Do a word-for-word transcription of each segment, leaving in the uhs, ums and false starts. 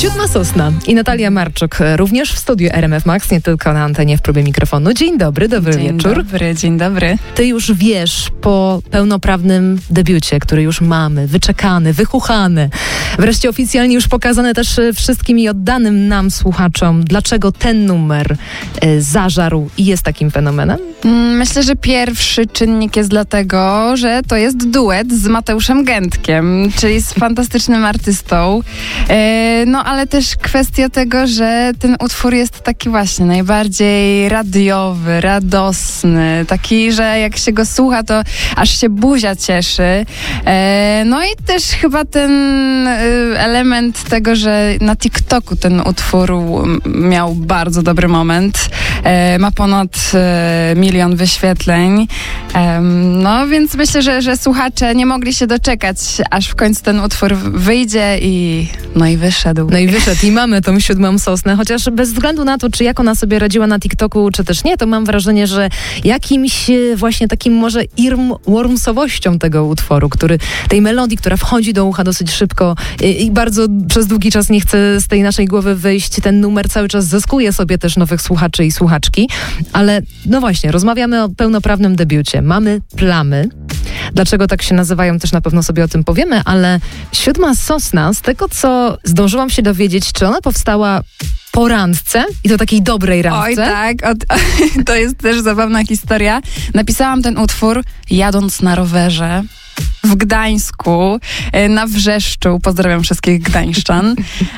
Siódma Sosna i Natalia Marczuk również w studiu R M F Max, nie tylko na antenie w próbie mikrofonu. Dzień dobry, dobry dzień wieczór. Dzień dobry, dzień dobry. Ty już wiesz po pełnoprawnym debiucie, który już mamy, wyczekany, wychuchany, wreszcie oficjalnie już pokazany też wszystkim i oddanym nam słuchaczom, dlaczego ten numer y, zażarł i jest takim fenomenem? Myślę, że pierwszy czynnik jest dlatego, że to jest duet z Mateuszem Gętkiem, czyli z fantastycznym artystą. E, no ale też kwestia tego, że ten utwór jest taki właśnie najbardziej radiowy, radosny, taki, że jak się go słucha, to aż się buzia cieszy. E, no i też chyba ten y, element tego, że na TikToku ten utwór miał bardzo dobry moment. E, ma ponad e, milion wyświetleń. E, no więc myślę, że, że słuchacze nie mogli się doczekać, aż w końcu ten utwór wyjdzie i no i wyszedł. No i wyszedł i mamy tą Siódmą Sosnę, chociaż bez względu na to, czy jak ona sobie radziła na TikToku, czy też nie, to mam wrażenie, że jakimś właśnie takim może earwormsowością tego utworu, który, tej melodii, która wchodzi do ucha dosyć szybko i, i bardzo przez długi czas nie chce z tej naszej głowy wyjść, ten numer cały czas zyskuje sobie też nowych słuchaczy i słuchaczki, ale no właśnie, rozmawiamy o pełnoprawnym debiucie. Mamy plamy. Dlaczego tak się nazywają, też na pewno sobie o tym powiemy, ale Siódma Sosna, z tego co zdążyłam się dowiedzieć, czy ona powstała po randce i to takiej dobrej randce? Oj tak, o, to jest też zabawna historia. Napisałam ten utwór jadąc na rowerze w Gdańsku, na Wrzeszczu. Pozdrawiam wszystkich gdańszczan.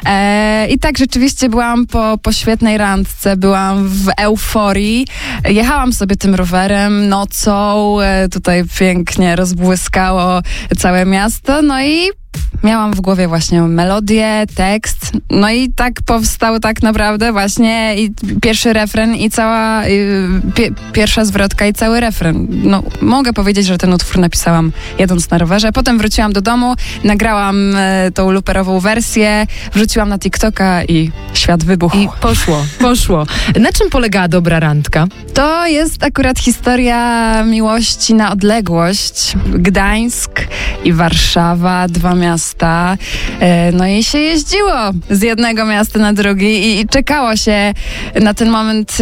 E, I tak rzeczywiście byłam po, po świetnej randce, byłam w euforii. Jechałam sobie tym rowerem nocą, e, tutaj pięknie rozbłyskało całe miasto, no i miałam w głowie właśnie melodię, tekst, no i tak powstał tak naprawdę właśnie i pierwszy refren i cała y, pie, pierwsza zwrotka i cały refren. No, mogę powiedzieć, że ten utwór napisałam jadąc na rowerze. Potem wróciłam do domu, nagrałam y, tą luperową wersję, wrzuciłam na TikToka i świat wybuchł. I poszło, poszło. Na czym polegała dobra randka? To jest akurat historia miłości na odległość. Gdańsk i Warszawa, dwa miasta. No i się jeździło z jednego miasta na drugi i, i czekało się na ten moment.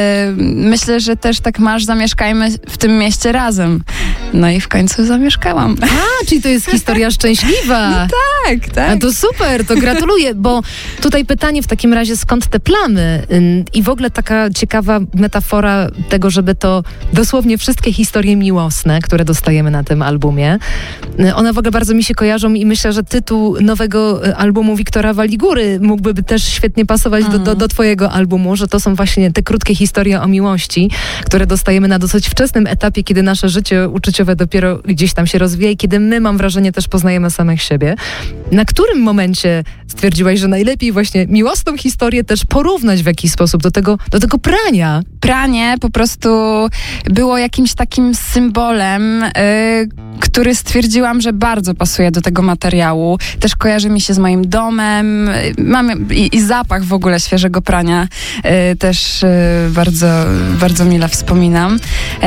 Myślę, że też tak masz, zamieszkajmy w tym mieście razem. No i w końcu zamieszkałam. A, czyli to jest historia szczęśliwa. No tak, tak. A to super, to gratuluję, bo tutaj pytanie w takim razie, skąd te plamy? I w ogóle taka ciekawa metafora tego, żeby to dosłownie wszystkie historie miłosne, które dostajemy na tym albumie, one w ogóle bardzo mi się kojarzą i myślę, że tytuł nowego albumu Wiktora Waligury mógłby też świetnie pasować mm. do, do, do twojego albumu, że to są właśnie te krótkie historie o miłości, które dostajemy na dosyć wczesnym etapie, kiedy nasze życie uczuciowe dopiero gdzieś tam się rozwija i kiedy my, mam wrażenie, też poznajemy samych siebie. Na którym momencie stwierdziłaś, że najlepiej właśnie miłosną historię też porównać w jakiś sposób do tego, do tego prania? Pranie po prostu było jakimś takim symbolem, yy, który stwierdziłam, że bardzo pasuje do tego materiału. Też kojarzy mi się z moim domem. Mam i, i zapach w ogóle świeżego prania yy, też yy, bardzo, bardzo mile wspominam. Yy,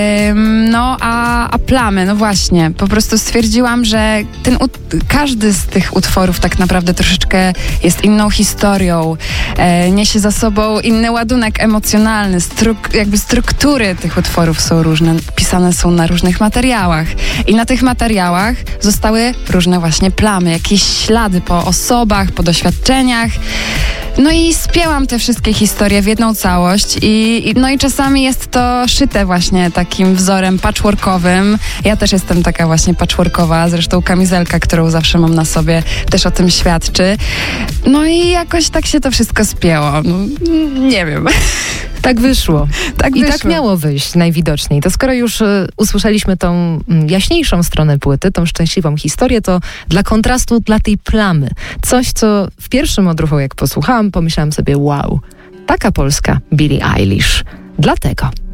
no a, a plamy, no właśnie. Po prostu stwierdziłam, że ten ut- każdy z tych utworów tak naprawdę troszeczkę jest inną historią. Yy, niesie za sobą inny ładunek emocjonalny. Struk- jakby struktury tych utworów są różne. Pisane są na różnych materiałach. I na tych materiałach zostały różne właśnie plamy, jakieś ślady po osobach, po doświadczeniach. No i spięłam te wszystkie historie w jedną całość i, i no i czasami jest to szyte właśnie takim wzorem patchworkowym. Ja też jestem taka właśnie patchworkowa, zresztą kamizelka, którą zawsze mam na sobie, też o tym świadczy. No i jakoś tak się to wszystko spięło. No, nie wiem. Tak wyszło. Tak I wyszło. tak miało wyjść najwidoczniej. To skoro już y, usłyszeliśmy tą y, jaśniejszą stronę płyty, tą szczęśliwą historię, to dla kontrastu, dla tej plamy. Coś, co w pierwszym odruchu, jak posłuchałam, pomyślałam sobie, wow, taka polska Billie Eilish. Dlatego